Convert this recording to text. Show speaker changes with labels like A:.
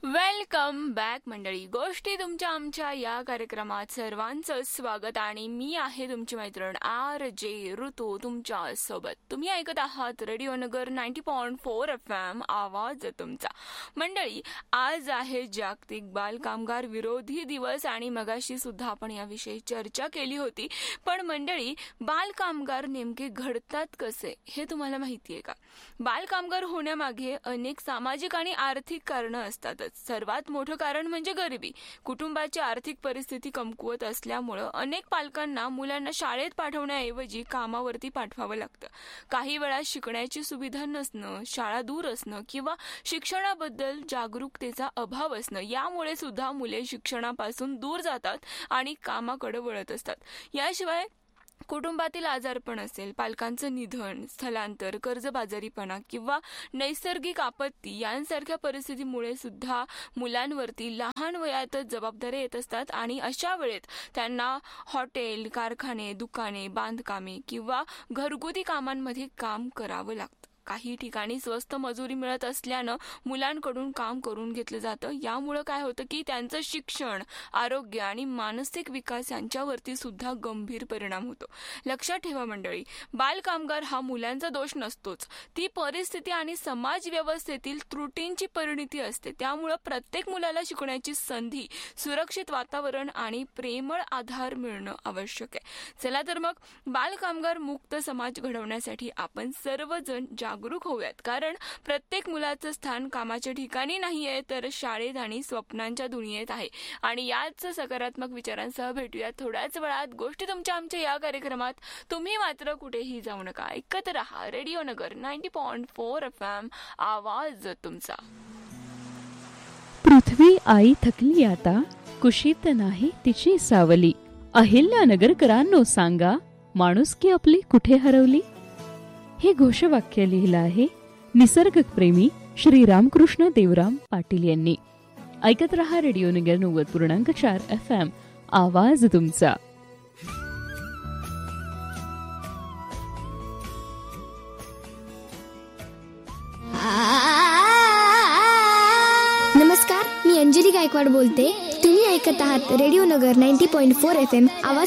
A: Welcome back मंडळी. गोष्टी तुमच्या आमच्या या कार्यक्रमात सर्वांचं स्वागत आणि मी आहे तुमची मैत्रीण RJ ऋतू तुमच्या सोबत. तुम्ही ऐकत आहात रेडिओ नगर 90.4 FM आवाज तुमचा. मंडळी, आज आहे जागतिक बाल कामगार विरोधी दिवस आणि मगाशी सुद्धा आपण याविषयी चर्चा केली होती. पण मंडळी, बाल कामगार नेमके घडतात कसे हे तुम्हाला माहितीये का? बाल कामगार होण्यामागे अनेक सामाजिक आणि आर्थिक कारणं असतातच. सर्वात मोठं कारण म्हणजे गरिबी. कुटुंबाची आर्थिक परिस्थिती कमकुवत असल्यामुळं अनेक पालकांना मुलांना शाळेत पाठवण्याऐवजी कामावरती पाठवावं लागतं. काही वेळा शिकण्याची सुविधा नसणं, शाळा दूर असणं किंवा शिक्षणाबद्दल जागरूकतेचा अभाव असणं यामुळे सुद्धा मुले शिक्षणापासून दूर जातात आणि कामाकडे वळत असतात. याशिवाय कुटुंबातील आजारपण असेल, पालकांचं निधन, स्थलांतर, कर्जबाजारीपणा किंवा नैसर्गिक आपत्ती यांसारख्या परिस्थितीमुळे सुद्धा मुलांवरती लहान वयातच जबाबदाऱ्या येत असतात आणि अशा वेळेत त्यांना हॉटेल, कारखाने, दुकाने, बांधकामे किंवा घरगुती कामांमध्ये काम करावं लागतं. काही ठिकाणी स्वस्त मजुरी मिळत असल्यानं मुलांकडून काम करून घेतलं जातं. यामुळं काय होतं की त्यांचं शिक्षण, आरोग्य आणि मानसिक विकास यांच्यावरती सुद्धा गंभीर परिणाम होतो. लक्षात ठेवा मंडळी, बाल कामगार हा मुलांचा दोष नसतोच. ती परिस्थिती आणि समाज व्यवस्थेतील त्रुटींची परिणिती असते. त्यामुळं प्रत्येक मुलाला शिकण्याची संधी, सुरक्षित वातावरण आणि प्रेमळ आधार मिळणं आवश्यक आहे. चला तर मग, बाल कामगार मुक्त समाज घडवण्यासाठी आपण सर्वजण जागरूक होऊयात. कारण प्रत्येक मुलाचं स्थान कामाच्या ठिकाणी नाहीये, तर शाळेत आणि स्वप्नांच्या दुनियेत आहे. आणि याच सकारात्मक विचारांसह भेटूयात थोड्याच वेळात गोष्टी तुमच्या आमच्या या कार्यक्रमात. तुम्ही मात्र कुठेही जाऊ नका, ऐकत रहा रेडिओ नगर 90.4 FM आवाज तुमचा.
B: पृथ्वी आई थकली आता, कुशीत नाही तिची सावली. अहिल्यानगरकरांनो सांगा, माणुसकी आपली कुठे हरवली. हे घोषवाक्य लिहिलं आहे निसर्गप्रेमी श्री रामकृष्ण देवराम पाटील यांनी. ऐकत रहा रेडिओ नगर 90.4 FM आवाज तुमचा.
C: नमस्कार, मी अंजली गायकवाड बोलते. तुम्ही ऐकत आहात रेडिओ नगर 90.4 FM आवाज